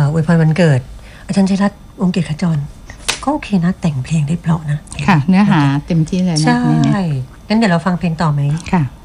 อวยพรวันเกิดอาจารย์ชัยรัตน์วงศ์เกียรติขจรก็โอเคนะแต่งเพลงได้เพราะนะค่ะเนื้อหาเต็มที่เลยนะใช่งั้นเดี๋ยวเราฟังเพลงต่อไหมค่ะ